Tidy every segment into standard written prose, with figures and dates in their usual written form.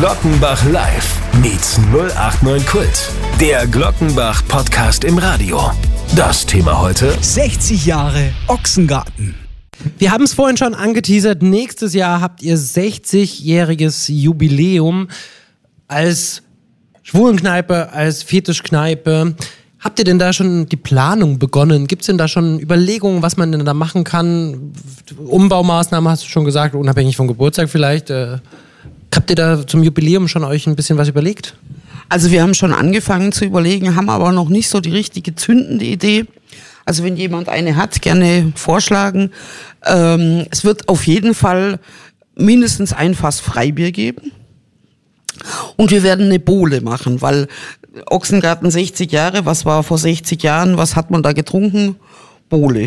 Glockenbach Live meets 089 Kult. Der Glockenbach Podcast im Radio. Das Thema heute: 60 Jahre Ochsengarten. Wir haben es vorhin schon angeteasert. Nächstes Jahr habt ihr 60-jähriges Jubiläum als Schwulenkneipe, als Fetischkneipe. Habt ihr denn da schon die Planung begonnen? Gibt es denn da schon Überlegungen, was man denn da machen kann? Umbaumaßnahmen hast du schon gesagt, unabhängig vom Geburtstag vielleicht. Habt ihr da zum Jubiläum schon euch ein bisschen was überlegt? Also wir haben schon angefangen zu überlegen, haben aber noch nicht so die richtige zündende Idee. Also wenn jemand eine hat, gerne vorschlagen. Es wird auf jeden Fall mindestens ein Fass Freibier geben. Und wir werden eine Bowle machen, weil Ochsengarten 60 Jahre, was war vor 60 Jahren, was hat man da getrunken? Bowle.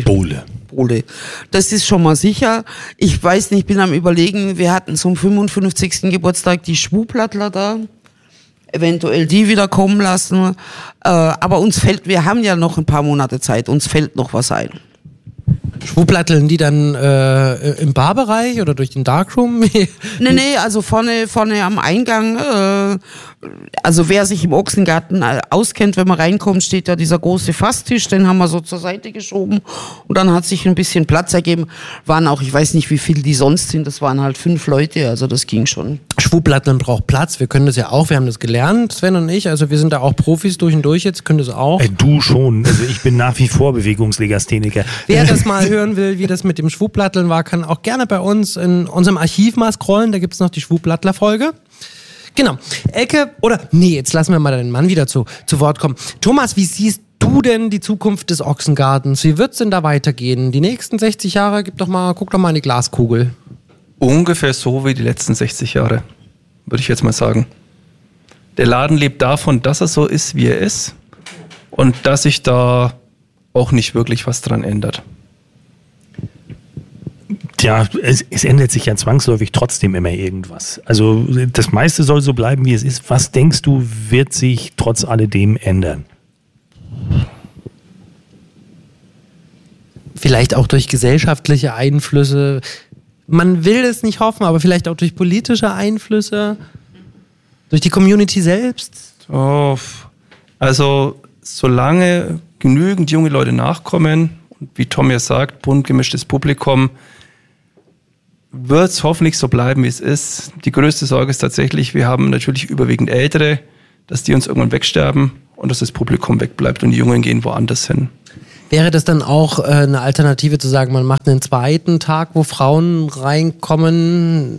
Das ist schon mal sicher. Ich weiß nicht, ich bin am Überlegen, wir hatten zum 55. Geburtstag die Schwuplattler da. Eventuell die wieder kommen lassen. Aber wir haben ja noch ein paar Monate Zeit, uns fällt noch was ein. Schwuplatteln die dann im Barbereich oder durch den Darkroom? Nee, also vorne am Eingang, also wer sich im Ochsengarten auskennt, wenn man reinkommt, steht ja dieser große Fasstisch, den haben wir so zur Seite geschoben und dann hat sich ein bisschen Platz ergeben. Waren auch, ich weiß nicht, wie viele die sonst sind, das waren halt 5 Leute, also das ging schon. Schwuplatteln braucht Platz, wir können das ja auch, wir haben das gelernt, Sven und ich, also wir sind da auch Profis durch und durch jetzt, können das auch. Du schon, also ich bin nach wie vor Bewegungslegastheniker. Wer das mal hören will, wie das mit dem Schwuplatteln war, kann auch gerne bei uns in unserem Archiv mal scrollen, da gibt es noch die Schwuplattler-Folge. Genau. Jetzt lassen wir mal deinen Mann wieder zu Wort kommen. Thomas, wie siehst du denn die Zukunft des Ochsengartens? Wie wird es denn da weitergehen? Die nächsten 60 Jahre, guck doch mal in die Glaskugel. Ungefähr so wie die letzten 60 Jahre, würde ich jetzt mal sagen. Der Laden lebt davon, dass er so ist, wie er ist und dass sich da auch nicht wirklich was dran ändert. Ja, es ändert sich ja zwangsläufig trotzdem immer irgendwas. Also das meiste soll so bleiben, wie es ist. Was denkst du, wird sich trotz alledem ändern? Vielleicht auch durch gesellschaftliche Einflüsse. Man will es nicht hoffen, aber vielleicht auch durch politische Einflüsse, durch die Community selbst. Oh, also solange genügend junge Leute nachkommen und wie Tom ja sagt, bunt gemischtes Publikum, wird es hoffentlich so bleiben, wie es ist. Die größte Sorge ist tatsächlich, wir haben natürlich überwiegend Ältere, dass die uns irgendwann wegsterben und dass das Publikum wegbleibt und die Jungen gehen woanders hin. Wäre das dann auch eine Alternative zu sagen, man macht einen zweiten Tag, wo Frauen reinkommen?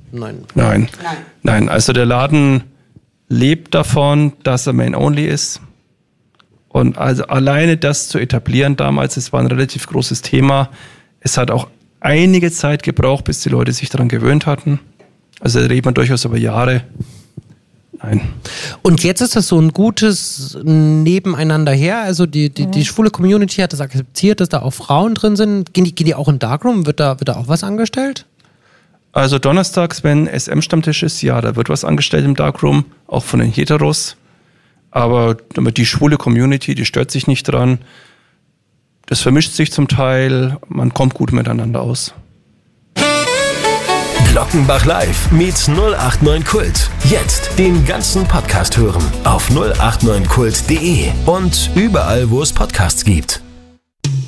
Nein. Also der Laden lebt davon, dass er Main-Only ist. Und also alleine das zu etablieren damals, es war ein relativ großes Thema. Es hat auch einige Zeit gebraucht, bis die Leute sich daran gewöhnt hatten. Also da redet man durchaus über Jahre. Nein. Und jetzt ist das so ein gutes Nebeneinander her. Also die schwule Community hat das akzeptiert, dass da auch Frauen drin sind. Gehen die auch in Darkroom? Wird da auch was angestellt? Also donnerstags, wenn SM-Stammtisch ist, ja, da wird was angestellt im Darkroom, auch von den Heteros. Aber die schwule Community, die stört sich nicht dran. Das vermischt sich zum Teil, man kommt gut miteinander aus. Glockenbach Live meets 089 Kult. Jetzt den ganzen Podcast hören auf 089kult.de und überall, wo es Podcasts gibt.